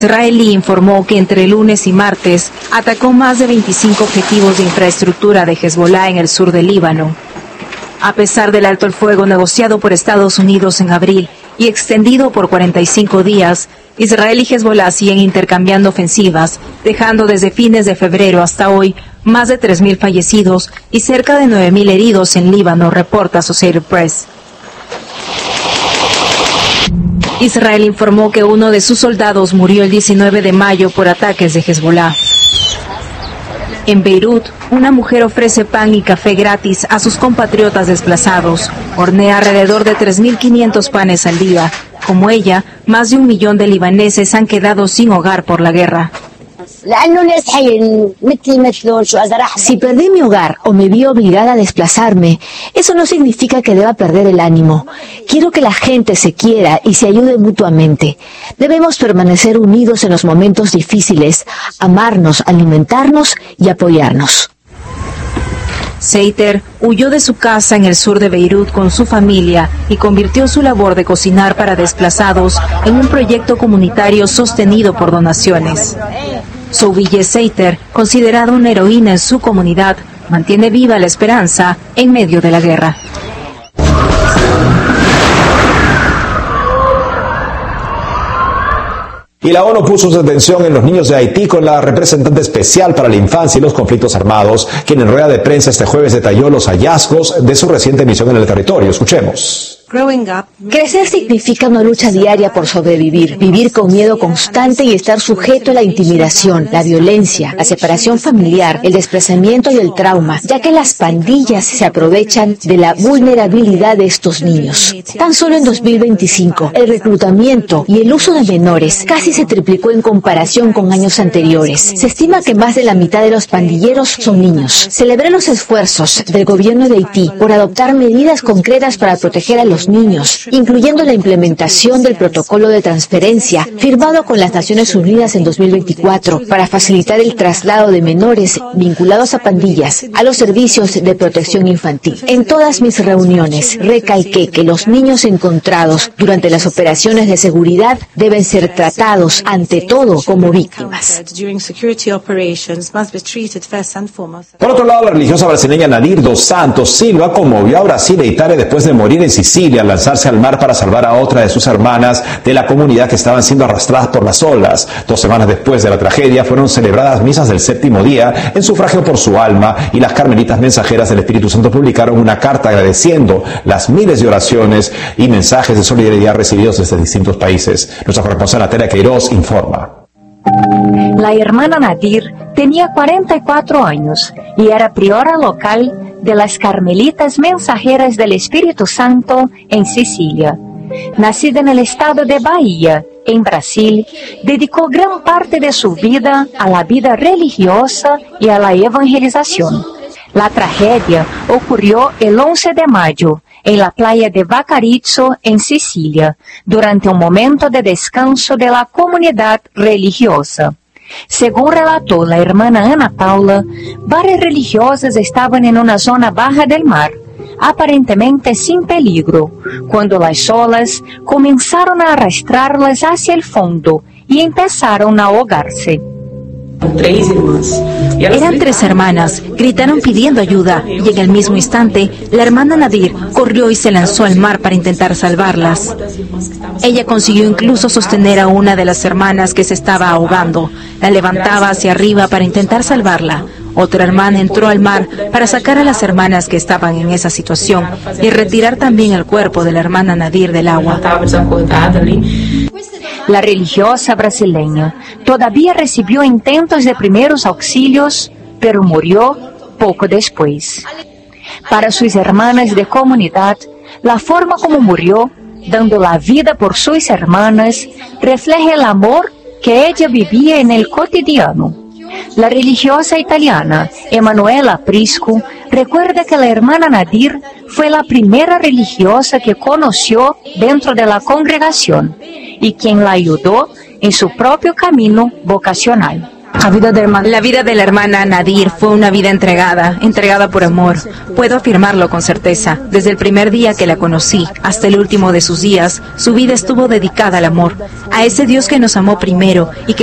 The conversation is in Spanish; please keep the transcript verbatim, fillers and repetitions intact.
Israelí informó que entre lunes y martes atacó más de veinticinco objetivos de infraestructura de Hezbollah en el sur del Líbano. A pesar del alto el fuego negociado por Estados Unidos en abril y extendido por cuarenta y cinco días, Israel y Hezbollah siguen intercambiando ofensivas, dejando desde fines de febrero hasta hoy más de tres mil fallecidos y cerca de nueve mil heridos en Líbano, reporta Associated Press. Israel informó que uno de sus soldados murió el diecinueve de mayo por ataques de Hezbollah. En Beirut, una mujer ofrece pan y café gratis a sus compatriotas desplazados. Hornea alrededor de tres mil quinientos panes al día. Como ella, más de un millón de libaneses han quedado sin hogar por la guerra. Si perdí mi hogar o me vi obligada a desplazarme, eso no significa que deba perder el ánimo. Quiero que la gente se quiera y se ayude mutuamente. Debemos permanecer unidos en los momentos difíciles, amarnos, alimentarnos y apoyarnos. Seiter huyó de su casa en el sur de Beirut con su familia y convirtió su labor de cocinar para desplazados en un proyecto comunitario sostenido por donaciones. Souville Seiter, considerada una heroína en su comunidad, mantiene viva la esperanza en medio de la guerra. Y la ONU puso su atención en los niños de Haití con la representante especial para la infancia y los conflictos armados, quien en rueda de prensa este jueves detalló los hallazgos de su reciente misión en el territorio. Escuchemos. Crecer significa una lucha diaria por sobrevivir, vivir con miedo constante y estar sujeto a la intimidación, la violencia, la separación familiar, el desplazamiento y el trauma, ya que las pandillas se aprovechan de la vulnerabilidad de estos niños. Tan solo en dos mil veinticinco, el reclutamiento y el uso de menores casi se triplicó en comparación con años anteriores. Se estima que más de la mitad de los pandilleros son niños. Celebré los esfuerzos del gobierno de Haití por adoptar medidas concretas para proteger a los niños, incluyendo la implementación del protocolo de transferencia firmado con las Naciones Unidas en dos mil veinticuatro para facilitar el traslado de menores vinculados a pandillas a los servicios de protección infantil. En todas mis reuniones recalqué que los niños encontrados durante las operaciones de seguridad deben ser tratados ante todo como víctimas. Por otro lado, la religiosa brasileña Nadir dos Santos Silva conmovió a Brasil e Italia después de morir en Sicilia al lanzarse al mar para salvar a otra de sus hermanas de la comunidad que estaban siendo arrastradas por las olas. Dos semanas después de la tragedia fueron celebradas misas del séptimo día en sufragio por su alma, y las carmelitas mensajeras del Espíritu Santo publicaron una carta agradeciendo las miles de oraciones y mensajes de solidaridad recibidos desde distintos países. Nuestra corresponsal Natalia Queiroz informa. La hermana Nadir tenía cuarenta y cuatro años y era priora local de las Carmelitas Mensajeras del Espíritu Santo en Sicilia. Nacida en el estado de Bahía, en Brasil, dedicó gran parte de su vida a la vida religiosa y a la evangelización. La tragedia ocurrió el once de mayo en la playa de Vacarizzo, en Sicilia, durante un momento de descanso de la comunidad religiosa. Según relató la hermana Ana Paula, varias religiosas estaban en una zona baja del mar, aparentemente sin peligro, cuando las olas comenzaron a arrastrarlas hacia el fondo y empezaron a ahogarse. Eran tres hermanas, gritaron pidiendo ayuda, y en el mismo instante, la hermana Nadir corrió y se lanzó al mar para intentar salvarlas. Ella consiguió incluso sostener a una de las hermanas que se estaba ahogando. La levantaba hacia arriba para intentar salvarla. Otra hermana entró al mar para sacar a las hermanas que estaban en esa situación y retirar también el cuerpo de la hermana Nadir del agua. La religiosa brasileña todavía recibió intentos de primeros auxilios, pero murió poco después. Para sus hermanas de comunidad, la forma como murió, dando la vida por sus hermanas, refleja el amor que ella vivía en el cotidiano. La religiosa italiana Emanuela Prisco recuerda que la hermana Nadir fue la primera religiosa que conoció dentro de la congregación y quien la ayudó en su propio camino vocacional. La vida de la hermana Nadir fue una vida entregada, entregada por amor. Puedo afirmarlo con certeza. Desde el primer día que la conocí hasta el último de sus días, su vida estuvo dedicada al amor, a ese Dios que nos amó primero y que